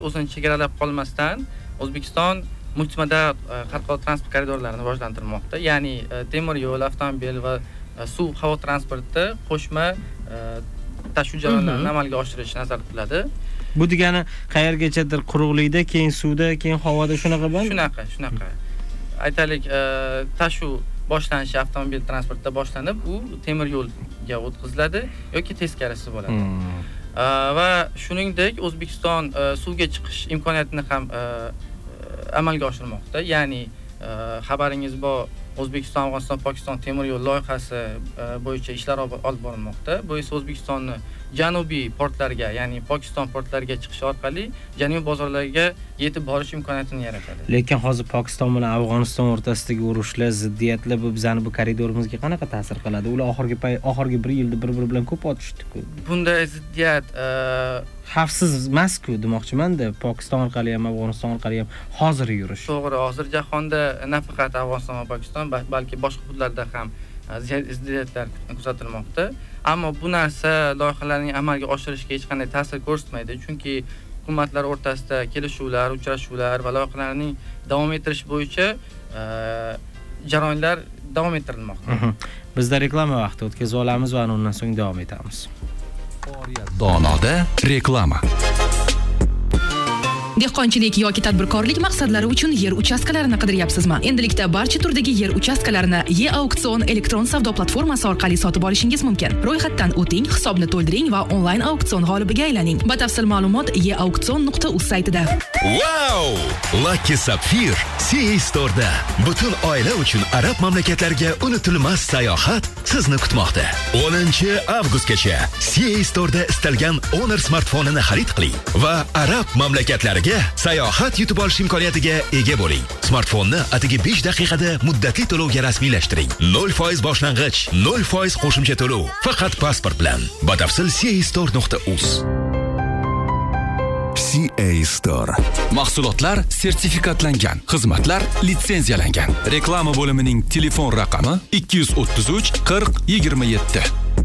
o'zini chegaralab qolmasdan O'zbekiston multimodal xalqaro transport koridorlarini rivojlantirmoqda. Ya'ni temir yo'l, avtomobil va suv, havo transporti qo'shma tashuv jarayonlarini amalga oshirish nazarda tutiladi. Bu degani qayergachadir quruqlikda, keyin suvda, keyin havoda shunaqa-ban? Shunaqa. Aytaylik, tashuv boshlanishi avtomobil transportida boshlanib, u temir yo'lga o'tkaziladi yoki teskarisi bo'ladi. Va shuningdek, O'zbekiston suvga chiqish imkoniyatini ham amalga oshirmoqda. Ya'ni xabaringiz bor, O'zbekiston, Afg'oniston, Pokiston temir yo'l loyihasi bo'yicha ishlar olib borilmoqda. Bu esa O'zbekistonni janubiy portlarga, ya'ni Pokiston portlariga chiqish orqali janubiy bozorlarga yetib borish imkoniyatini yaratadi. Lekin hozir Pokiston bilan Afg'oniston o'rtasidagi urushlar, ziddiyatlar bu bizning bu koridorimizga qanaqa ta'sir qiladi? Ular oxirgi 1 yilda bir-biri bilan ko'p otishdi-ku. Bunday ziddiyat xavfsiz emas-ku demoqchiman-da. Pokiston orqali ham, Afg'oniston orqali ham hozir yurish. To'g'ri, hozir jahonda nafaqat Afg'oniston va Pokiston, balki boshqa hududlarda ham ziddiyatlar kuzatilmoqda. Ammo bu narsa loyihalarning amalga oshirishga hech qanday ta'sir ko'rsatmaydi, chunki hukumatlar o'rtasida kelishuvlar, uchrashuvlar va loyihalarning davom ettirish bo'yicha jarayonlar davom ettirilmoqda. Bizda reklama vaqti o'tkazib olamiz va undan so'ng davom etamiz. Donoda reklama. Dehqonchilik yoki tadbirkorlik maqsadlari uchun yer uchastkalarini qidiryapsizmi? Endilikda barcha turdagi yer uchastkalarini E-auksion elektron savdo platformasi orqali sotib olishingiz mumkin. Ro'yxatdan o'ting, hisobni to'ldiring va onlayn auksion g'olibiga aylaning. Batafsil ma'lumot eauksion.uz saytida. Wow! Lucky Sapphire CA Store'da butun oila uchun arab mamlakatlariga unutilmas sayohat sizni kutmoqda. 10-avgustgacha CA Store'da istalgan Honor smartfonini xarid qiling va arab mamlakatlariga sayohat yutib olish imkoniyatiga ega bo'ling. Smartfonni atigi 5 daqiqada muddatli to'lovga rasmiylashtiring. 0% boshlang'ich, 0% qo'shimcha to'lov. Faqat pasport bilan. Batafsil castore.uz. CA Store. Mahsulotlar sertifikatlangan, xizmatlar litsenziyalangan. Reklama bo'limining telefon raqami 233 40 27.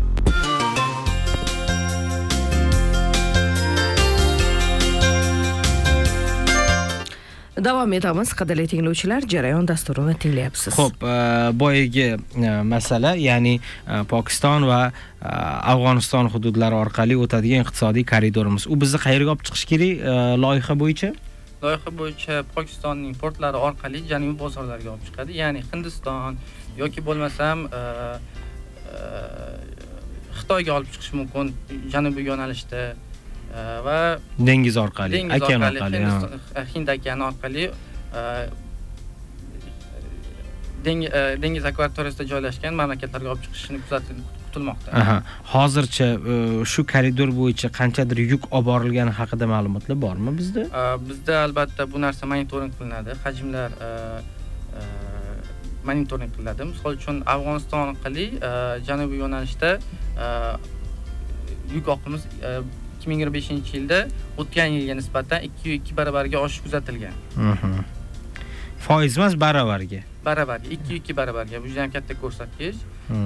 Davom etamiz, qadrli tinglovchilar, jarayon dasturini tinglayapsiz. Xo'p, boyagi masala, ya'ni Pokiston va Afg'oniston hududlari orqali o'tadigan iqtisodiy koridorimiz. U bizni qayerga olib chiqish kerak loyiha bo'yicha? Loyiha bo'yicha Pokistonning portlari orqali janubiy bozorlarga olib chiqadi. Ya'ni Hindiston yoki bo'lmasam Xitoyga olib chiqish mumkin janubiy yo'nalishda. Va dengiz orqali, okean orqali, Hind okeani orqali dengiz akvatoriyasida joylashgan mamlakatlarga olib chiqishini kutilmoqda. Hozircha shu koridor bo'yicha qanchadir yuk olib borilgani haqida ma'lumotlar bormi bizda? Bizda albatta bu narsa monitoring qilinadi, hajmlar monitoring qilinadi. Misol uchun Afg'oniston orqali janubiy yo'nalishda yuk oqimiz 2025-yilda o'tgan yilga nisbatan 2 baravarga oshish kuzatilgan. Foiz emas, baravarga. 2 baravarga. Bu juda ham katta ko'rsatkich.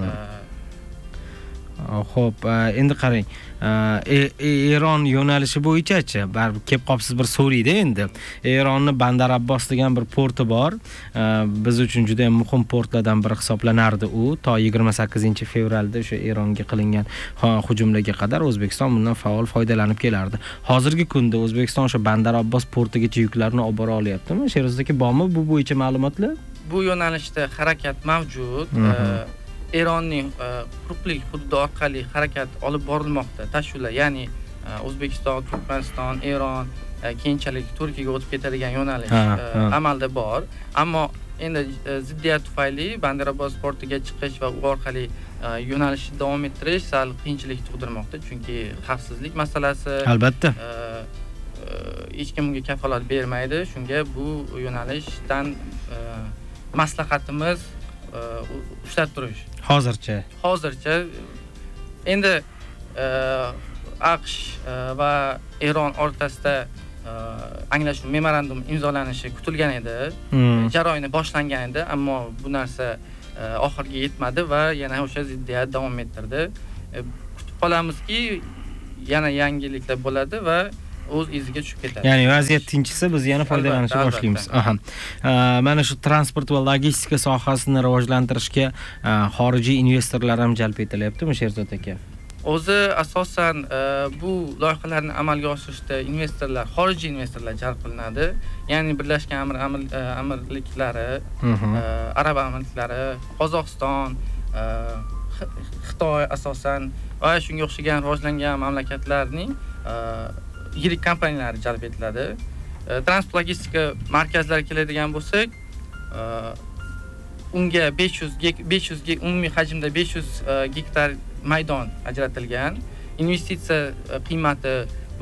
Xo'p, endi qarang. Eron yo'nalishi bo'yicha-chi, baribir kelib qolibsiz bir so'raydi endi. Eronning Bandar Abbos degan bir porti bor. Biz uchun juda ham muhim portlardan biri hisoblanardi u. To 28-fevralda o'sha Eronga qilingan hujumlarga qadar O'zbekiston bundan faol foydalanib kelardi. Hozirgi kunda O'zbekiston o'sha Bandar Abbos portigacha yuklarni olib bora olyaptimi? Sherozdagi bormi bu bo'yicha ma'lumotlar? Bu yo'nalishda harakat mavjud. Eronning quruqlik hududi orqali harakat olib borilmoqda. Tashuvlar, ya'ni O'zbekiston, Turkmaniston, Eron, keyinchalik Turkiyaga o'tib ketadigan yo'nalish amalda bor. Ammo endi ziddiyat tufayli Bandar Abbos portiga chiqish va u orqali yo'nalishni davom ettirish sal qiyinchilik tug'dirmoqda, chunki xavfsizlik masalasi albatta hech kimga kafolat bermaydi. Shunga bu yo'nalishdan maslahatimiz ushlab turish. Hozircha endi AQSh va Eron o'rtasida anglashuv memorandum imzolanishi kutilgan edi. Jarayoni boshlangan edi, ammo bu narsa oxiriga yetmadi va yana o'sha ziddiyat davom ettirdi. Kutib qolamizki, yana yangiliklar bo'ladi va o'z iziga tushib ketadi. Ya'ni vaziyat tinchisa biz yana foydalanishni boshlaymiz. Aha. Mana shu transport va logistika sohasini rivojlantirishga xorijiy investorlar ham jalb etilyaptimi, Sherzod aka? O'zi asosan bu loyihalarni amalga oshirishda xorijiy investorlar jalb qilinadi. Ya'ni Birlashgan Amirliklari, Arab Amirliklari, Qozog'iston, Xitoy asosan va shunga o'xshagan rivojlangan mamlakatlarning yirik kompaniyalari jalb etiladi. Transport logistika markazlari keladigan bo'lsak, unga 500 umumiy hajmda 500 gektar maydon ajratilgan. Investitsiya qiymati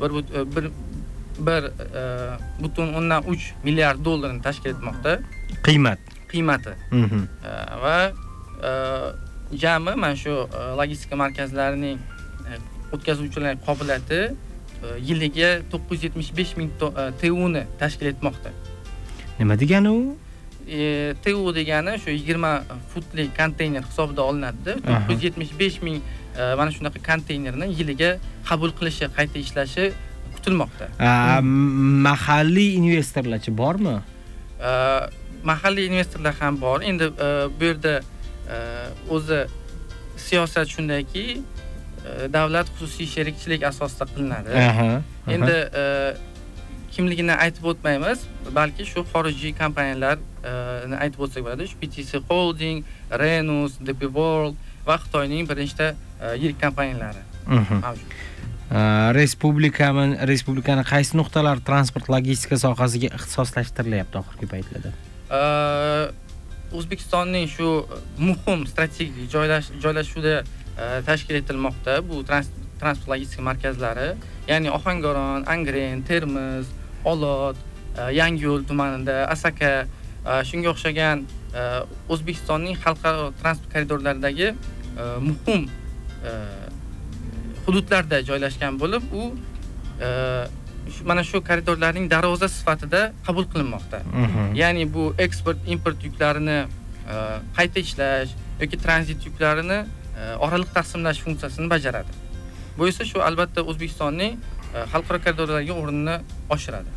1.3 milliard dollarni tashkil etmoqda. Qiymati. Va jami mana shu logistika markazlarining o'tkazuvchilar qobiliyati yiliga 975 ming TU ni tashkil etmoqda. Nima degani u? TU degani shu 20 futli konteyner hisobida olinadi. 975 ming mana shunaqa konteynerni yiliga qabul qilishi, qayta ishlashi kutilmoqda. Mahalliy investorlarchi bormi? Mahalliy investorlar ham bor. Endi bu yerda o'zi siyosat shundayki, davlat xususiy sherikchilik asosida qilinadi. Endi kimligini aytib o'tmaymiz, balki shu xorijiy kompaniyalarni aytib o'tsak bo'ladi. Shu PTC Holding, Renus, DP World va Xitoyning birinchi yirik kompaniyalari mavjud. Respublikani qaysi nuqtalar transport logistika sohasiga ixtisoslashtiryapti oxirgi paytlarda? O'zbekistonning shu muhim strategik joylashuvda tashkil etilmoqda bu transport logistika markazlari, ya'ni Ohangaron, Angren, Termiz, Olot, Yangiyo'l tumanida, Asaka, shunga o'xshagan O'zbekistonning xalqaro transport koridorlaridagi muhim hududlarda joylashgan bo'lib, u mana shu koridorlarning darvoza sifatida qabul qilinmoqda. Ya'ni bu eksport import yuklarini qayta ishlash yoki tranzit yuklarini oraliq taqsimlash funksiyasini bajaradi. Bu esa shu albatta O'zbekistonning xalqaro koridorlarga o'rnini oshiradi.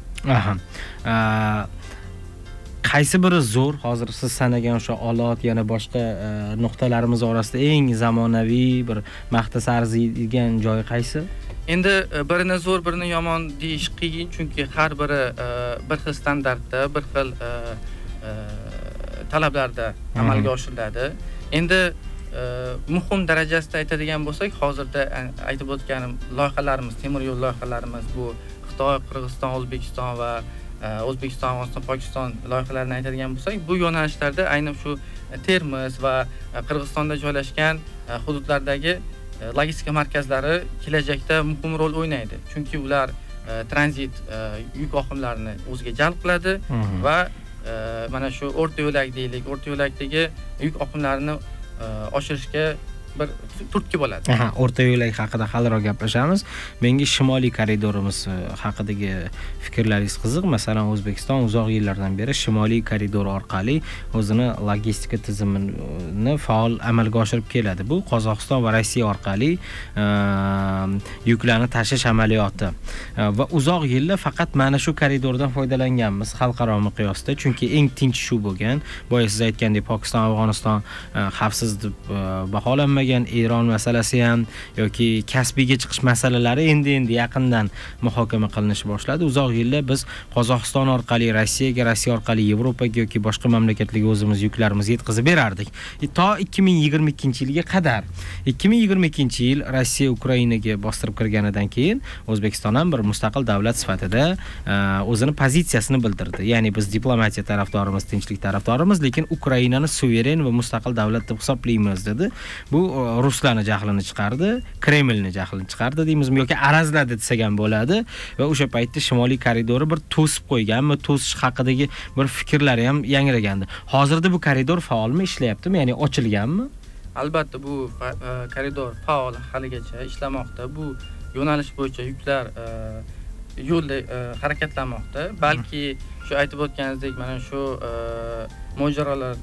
Qaysi biri zo'r? Hozir siz sanagan o'sha Olot yana boshqa nuqtalarimiz orasida eng zamonaviy bir maqtas arziydigan joy qaysi? Endi birini zo'r, birini yomon deyish qiyin, chunki har biri bir xil standartda, bir xil talablarda amalga oshiriladi. Endi muhim darajasida aytadigan bo'lsak, hozirda aytib o'tganim loyihalarimiz, temir yo'l loyihalarimiz bu Xitoy, Qirg'iziston, O'zbekiston va O'zbekiston, Afg'oniston, Pokiston loyihalarini aytadigan bo'lsak, bu yo'nalishlarda aynan shu Termiz va Qirg'izistonda joylashgan hududlardagi logistika markazlari kelajakda muhim rol o'ynaydi. Chunki ular tranzit yuk oqimlarini o'ziga jalb qiladi va mana shu o'rta yo'lak deylik, o'rta yo'lakdagi yuk oqimlarini oshirishga bir turtki bo'ladi. O'rta yo'lak haqida haliroq gaplashamiz. Menga shimoliy koridorimiz haqidagi fikrlaringiz qiziq. Masalan, O'zbekiston uzoq yillardan beri shimoliy koridor orqali o'zini logistika tizimini faol amalga oshirib keladi. Bu Qozog'iston va Rossiya orqali yuklarni tashish amaliyoti. Va uzoq yillar faqat mana shu koridordan foydalanganmiz xalqaro miqyosda, chunki eng tinch shu bo'lgan. Boya siz aytgandek, Pokiston, Afg'oniston xavfsiz deb baholanmagan. Eron masalasi ham yoki Kaspiyga chiqish masalalari endi yaqindan muhokama qilinish boshladi. Uzoq yillar biz Qozog'iston orqali Rossiyaga, Rossiya orqali Yevropaga yoki boshqa mamlakatlarga o'zimiz yuklarimizni yetkazib berardik. To 2022-yilga qadar. 2022-yil Rossiya Ukrainaga bostirib kirganidan keyin O'zbekiston ham bir mustaqil davlat sifatida o'zini pozitsiyasini bildirdi. Ya'ni biz diplomatiya tarafdorimiz, tinchlik tarafdorimiz, lekin Ukrainani suveren va mustaqil davlat deb hisoblaymiz dedi. Bu ruslarni jahlini chiqardi, Kremlni jahlini chiqardi deymizmi yoki arazladi desak ham bo'ladi va o'sha paytda shimoliy koridorni bir to'sib qo'yganmi, to'sish haqidagi bir fikrlari ham yangragandi. Hozirda bu koridor faolmi, ishlayaptimi, ya'ni ochilganmi? Albatta bu koridor faol haligacha ishlamoqda. Bu yo'nalish bo'yicha yuklar yo'lda harakatlanmoqda. Balki shu aytib o'tganingizdek mana shu mojarolar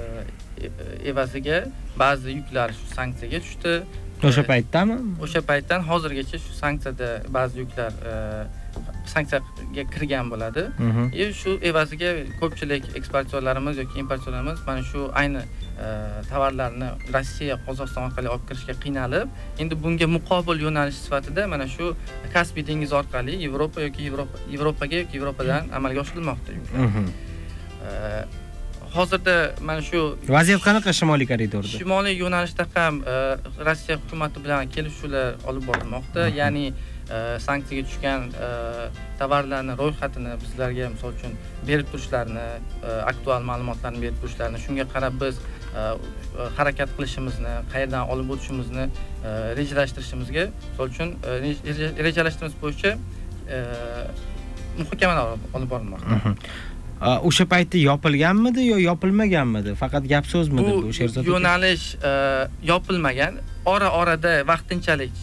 evaziga ba'zi yuklar shu sanksiyaga tushdi. O'sha paytdami? O'sha paytdan hozirgacha shu sanksiyada ba'zi yuklar sanksiyaga kirgan bo'ladi. Shu evaziga ko'pchilik eksportyorlarimiz yoki importyorlarimiz mana shu ayni tovarlarni Rossiya, Qozog'iston orqali olib kirishga qiynalib, endi bunga muqobil yo'nalish sifatida mana shu Kaspiy dengizi orqali Yevropaga yoki Yevropadan amalga oshirilmoqda. Hozirda mana shu vaziyat qanaqa Shimoliy koridorda? Shimoliy yo'nalishda ham Rossiya hukumati bilan kelishuvlar olib borilmoqda. Ya'ni sanksiyaga tushgan tovarlarni ro'yxatini bizlarga misol uchun berib turishlarini, aktual ma'lumotlarni berib turishlarini, shunga qarab biz harakat qilishimizni, qayerdan olib o'tishimizni rejalashtirishimizga, misol uchun rejalashtirishimiz bo'yicha muhokamalar olib borilmoqda. O'sha paytda yopilganmidi yo yopilmaganmidi? Faqat gap so'zmidi bu Sherzod aka? Yo'nalish yopilmagan, ora-orada vaqtinchalik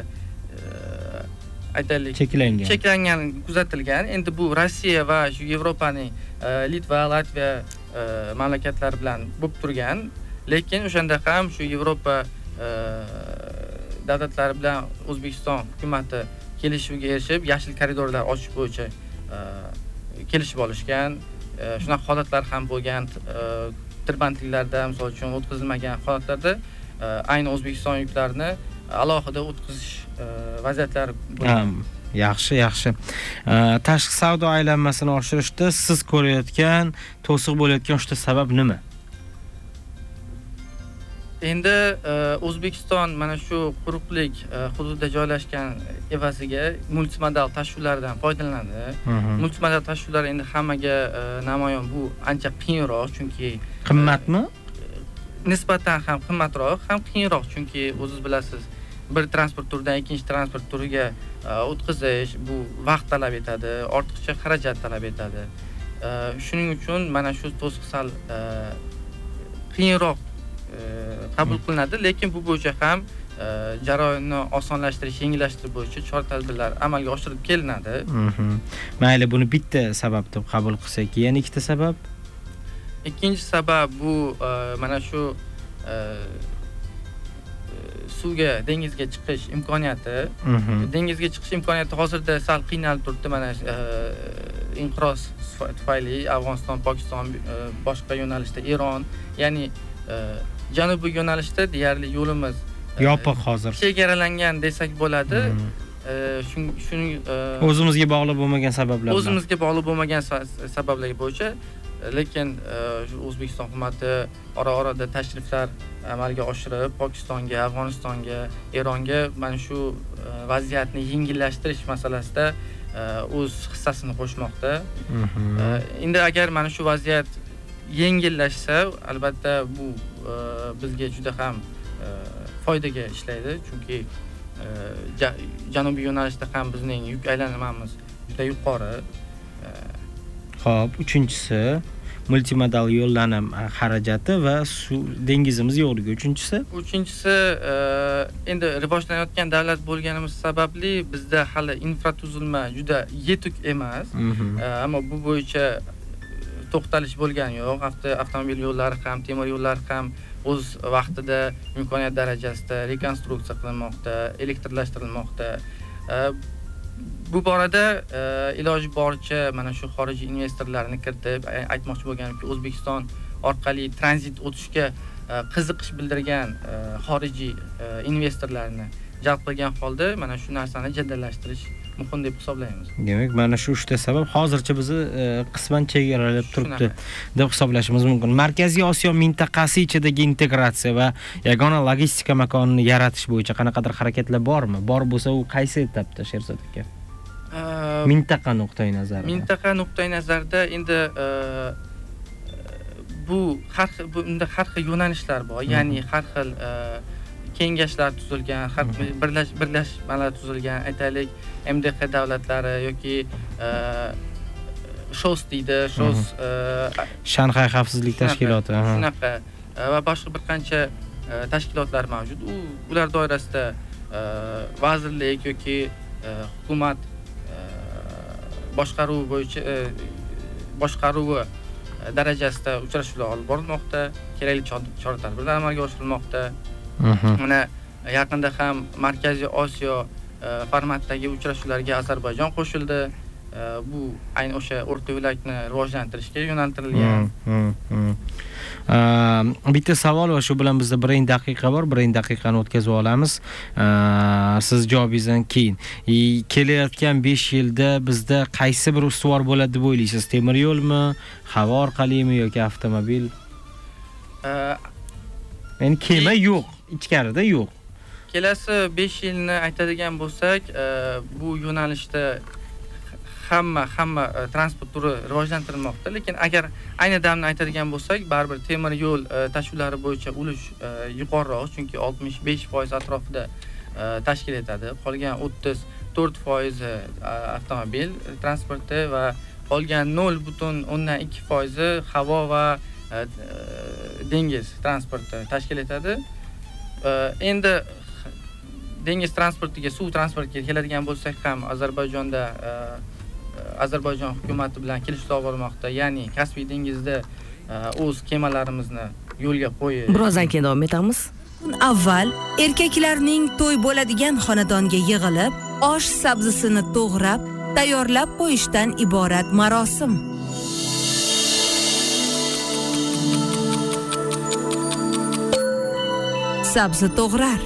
aytaylik cheklangan kuzatilgan. Endi bu Rossiya va shu Yevropaning Litva, Latviya mamlakatlari bilan bo'lib turgan, lekin o'shanda ham shu Yevropa davlatlari bilan O'zbekiston hukumatı kelishuvga erishib, yashil koridorlar ochish bo'yicha kelishib olishgan. Shunaqa holatlar ham bo'lgan. Tirbandliklarda, misol uchun o'tkazilmagan holatlarda ayni O'zbekiston yuklarini alohida o'tkazish vaziyatlari bo'lgan. Yaxshi. Tashqi savdo aylanmasini oshirishda siz ko'rayotgan, to'siq bo'layotgan o'sha sabab nima? Endi O'zbekiston mana shu quruqlik hududida joylashgan evaziga multimodal tashuvlardan foydalanadi. Multimodal tashuvlar endi hammaga namoyon, bu ancha qiyinroq, chunki qimmatmi? Nisbatan ham qimmatroq, ham qiyinroq, chunki o'zingiz bilasiz, bir transport turidan ikkinchi transport turiga o'tkazish bu vaqt talab etadi, ortiqcha xarajat talab etadi. Shuning uchun mana shu to'siq sal qiyinroq qabul qilinadi, lekin bu bo'yicha ham jarayonni osonlashtirish, yengillashtirish bo'yicha chora-tadbirlar amalga oshirib kelinadi. Mayli, buni bitta sabab deb qabul qilsak, yana ikkita sabab? Ikkinchi sabab bu mana shu suvga, dengizga chiqish imkoniyati. Dengizga chiqish imkoniyati hozirda sal qiynalib turibdi. Mana inqiroz tufayli Afg'oniston, Pokiston, boshqa yo'nalishda Eron, ya'ni janubiy yo'nalishda deyarli yo'limiz yopiq hozir. Chegaralangan desak bo'ladi. Shuning o'zimizga bog'liq bo'lmagan sabablar. O'zimizga bog'liq bo'lmagan sabablar bo'yicha, lekin O'zbekiston hukumati ora-orada tashriflar amalga oshirib, Pokistonga, Afg'onistonga, Eronga mana shu vaziyatni yengillashtirish masalasida o'z hissasini qo'shmoqda. Endi agar mana shu vaziyat yengillashsa, albatta bu bizga juda ham foydaga ishlaydi, chunki janubiy yo'nalishda ham bizning yuk aylanmamiz juda yuqori. Xo'p, uchinchisi multimodal yo'llanim xarajati va suv dengizimiz yo'qligi. Uchinchisi endi rivojlanayotgan davlat bo'lganimiz sababli bizda hali infratuzilma juda yetuk emas. Ammo bu bo'yicha to'xtalish bo'lgani yo'q. Avtomobil yo'llari ham, temir yo'llar ham o'z vaqtida imkoniyat darajasida rekonstruksiya qilinmoqda, elektrlashtirilmoqda. Bu borada iloji boricha mana shu xorijiy investorlarni kiritib, aytmoqchi bo'lganimki, O'zbekiston orqali tranzit o'tishga qiziqish bildirgan xorijiy investorlarni jalb qilgan holda mana shu narsani jadallashtirish muhim deb hisoblaymiz. Demak, mana shu 3 ta sabab hozircha bizni qisman chegaralab turibdi deb hisoblashimiz mumkin. Markaziy Osiyo mintaqasi ichidagi integratsiya va yagona logistika makonini yaratish bo'yicha qanaqadir harakatlar bormi? Bor bo'lsa, u qaysi etapda, Sherzod aka? Mintaqa nuqtai nazarida. Mintaqa nuqtai nazarida endi bu har xil yo'nalishlar bor. Ya'ni har xil kengashlar tuzilgan, har birlashmalar tuzilgan, aytaylik MDH davlatlari yoki SHOS deydi, SHOS Shanxay xavfsizlik tashkiloti, shunaqa va boshqa bir qancha tashkilotlar mavjud. Ular doirasida vazirlik yoki hukumat boshqaruvi darajasida uchrashuvlar olib borilmoqda, kerakli chora-tadbirlar amalga oshirilmoqda. Mana yaqinda ham Markaziy Osiyo formatdagi uchrashuvlarga Ozarbayjon qo'shildi. Bu ayni o'sha o'rta yo'lakni rivojlantirishga yo'naltirilgan. Bitta savol va shu bilan bizda 1 daqiqa bor. 1 daqiqani o'tkazib olamiz. Siz javobingizdan keyin kelayotgan 5 yilda bizda qaysi bir ustuvor bo'ladi deb o'ylaysiz? Temir yo'lmi, havo orqalimi yoki avtomobil? Ya'ni kema yo'q, ichkarida yo'q. Kelasi 5 yilni aytadigan bo'lsak, bu yo'nalishda hamma transport turi rivojlantirilmoqda, lekin agar ayni damni aytadigan bo'lsak, baribir temir yo'l tashuvlari bo'yicha ulush yuqoriroq, chunki 65% atrofida tashkil etadi. Qolgan 34% avtomobil transporti va qolgan 0.2% havo va dengiz transporti tashkil etadi. Endi dengiz transportiga, suv transportiga keladigan bo'lsak ham Ozarbayjon hukumati bilan kelishuvlar bo'lmoqda. Ya'ni Kaspiy dengizida o'z kemalarimizni yo'lga qo'yib. Birozdan keyin davom etamiz. Avval erkaklarning to'y bo'ladigan xonadonga yig'ilib, osh sabzisini to'g'rab, tayyorlab qo'yishdan iborat marosim. Sabzi to'g'rar.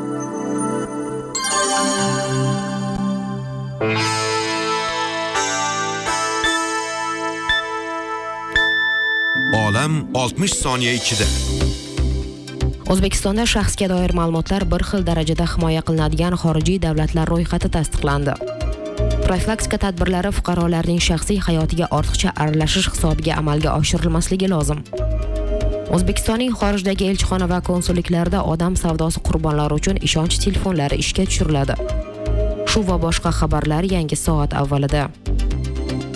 Olam 60 soniya ichida. O'zbekistonda shaxsga doir ma'lumotlar bir xil darajada himoya qilinadigan xorijiy davlatlar ro'yxati tasdiqlandi. Profilaktika tadbirlari fuqarolarning shaxsiy hayotiga ortiqcha aralashish hisobiga amalga oshirilmasligi lozim. O'zbekistonning xorijdagi elchixona va konsulliklarida odam savdosi qurbonlari uchun ishonch telefonlari ishga tushiriladi. Shu va boshqa xabarlar yangi soat avvalida.